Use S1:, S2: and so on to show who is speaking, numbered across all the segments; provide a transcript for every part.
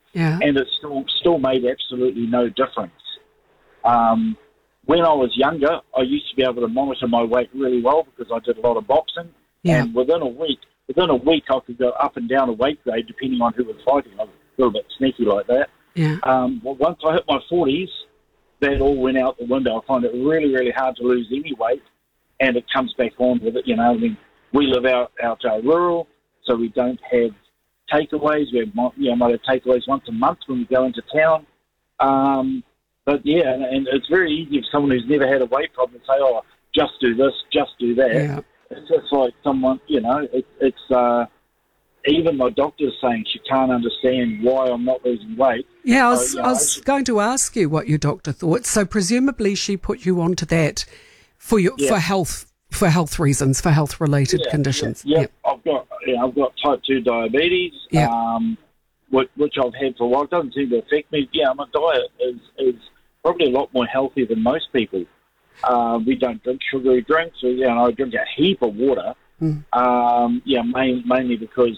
S1: Yeah.
S2: And it still made absolutely no difference. When I was younger, I used to be able to monitor my weight really well because I did a lot of boxing.
S1: Yeah.
S2: And within a week, I could go up and down a weight grade depending on who was fighting. I was a little bit sneaky like that.
S1: Yeah.
S2: Well, once I hit my 40s, that all went out the window. I find it really, really hard to lose any weight, and it comes back on with it. I mean, we live out rural, so we don't have takeaways. We might have takeaways once a month when we go into town. But yeah, and it's very easy for someone who's never had a weight problem to say, "Oh, just do this, just do that."
S1: Yeah.
S2: It's just like someone, it's even my doctor's saying she can't understand why I'm not losing weight.
S1: Yeah, I was going to ask you what your doctor thought. So presumably she put you onto that for health reasons, for health related conditions.
S2: Yeah. I've got type 2 diabetes, which I've had for a while. It doesn't seem to affect me. Yeah, my diet is probably a lot more healthy than most people. We don't drink sugary drinks. I drink a heap of water. Mainly because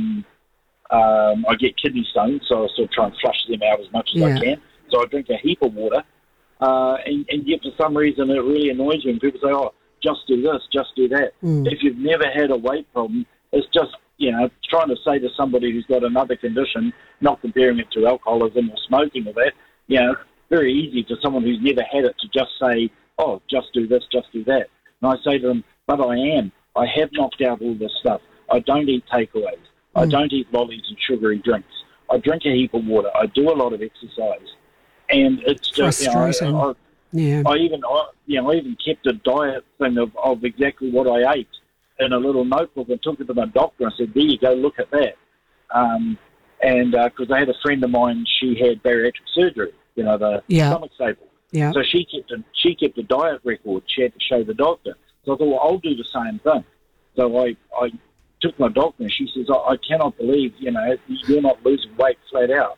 S2: I get kidney stones, so I sort of try and flush them out as much as I can. So I drink a heap of water, and yet for some reason it really annoys me when people say, "Oh, just do this, just do that." If you've never had a weight problem, it's just trying to say to somebody who's got another condition, not comparing it to alcoholism or smoking or that. Very easy for someone who's never had it to just say, "Oh, just do this, just do that." And I say to them, "But I have knocked out all this stuff. I don't eat takeaways. I don't eat lollies and sugary drinks. I drink a heap of water. I do a lot of exercise." And it's just
S1: frustrating.
S2: I even kept a diet thing of exactly what I ate in a little notebook and took it to my doctor and said, "There you go, look at that." Because I had a friend of mine, she had bariatric surgery, the stomach staple.
S1: Yeah.
S2: So she kept a diet record. She had to show the doctor. So I thought, well, I'll do the same thing. So I took my doctor, and she says, I cannot believe, you're not losing weight flat out.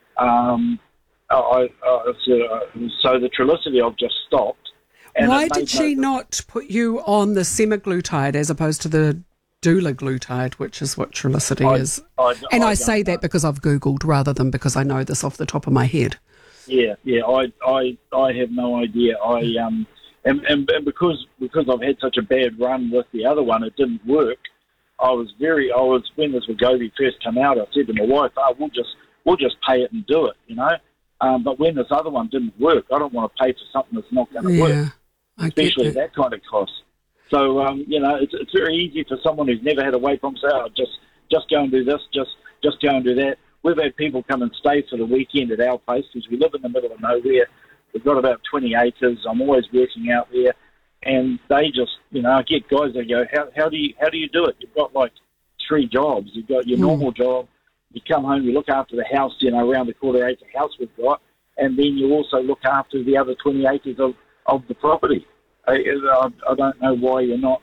S2: So the Trulicity I've just stopped. And
S1: why did she not put you on the semaglutide as opposed to the dulaglutide, which is what Trulicity is? I say that because I've Googled rather than because I know this off the top of my head.
S2: Yeah, I have no idea. And because I've had such a bad run with the other one, it didn't work. When this Wegovy first came out, I said to my wife, we'll just pay it and do it, But when this other one didn't work, I don't want to pay for something that's not going to work, especially that kind of cost. So, it's very easy for someone who's never had a weight problem to say, "Oh, just go and do this, just go and do that." We've had people come and stay for the weekend at our place because we live in the middle of nowhere. We've got about 20 acres. I'm always working out there. And they just, I get guys that go, how do you do it? You've got like 3 jobs. You've got your normal job. You come home, you look after the house, around the quarter-acre house we've got. And then you also look after the other 20 acres of the property. I don't know why you're not,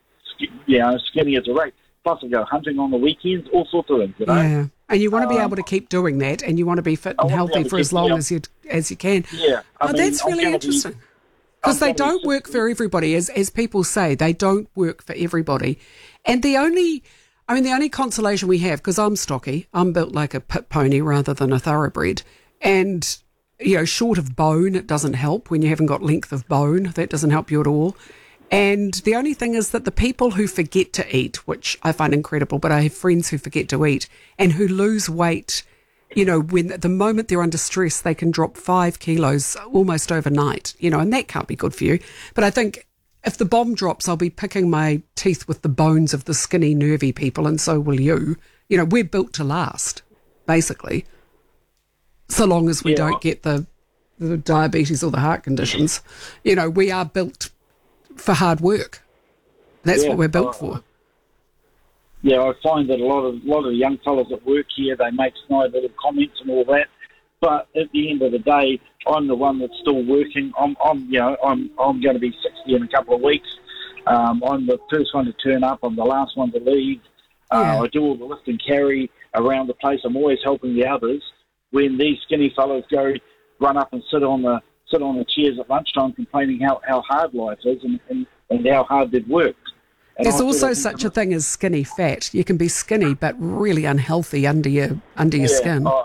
S2: skinny as a rake. Plus I go hunting on the weekends, all sorts of things,
S1: Yeah. And you want to be able to keep doing that, and you want to be fit and healthy for as long as you can.
S2: Yeah.
S1: That's really interesting. Because they don't work for everybody. As people say, they don't work for everybody. And the only consolation we have, because I'm stocky, I'm built like a pit pony rather than a thoroughbred. And, short of bone, it doesn't help. When you haven't got length of bone, that doesn't help you at all. And the only thing is that the people who forget to eat, which I find incredible, but I have friends who forget to eat and who lose weight, when the moment they're under stress, they can drop 5 kilos almost overnight, and that can't be good for you. But I think if the bomb drops, I'll be picking my teeth with the bones of the skinny, nervy people, and so will you. We're built to last, basically, so long as we don't get the diabetes or the heart conditions. We are built for hard work. That's what we're built for.
S2: Yeah, I find that a lot of the young fellas that work here, they make snide little comments and all that. But at the end of the day, I'm the one that's still working. I'm going to be 60 in a couple of weeks. I'm the first one to turn up. I'm the last one to leave. I do all the lift and carry around the place. I'm always helping the others. When these skinny fellas go run up and sit on the chairs at lunchtime complaining how hard life is and how hard they've worked. And
S1: there's also such a thing as skinny fat. You can be skinny but really unhealthy under your skin.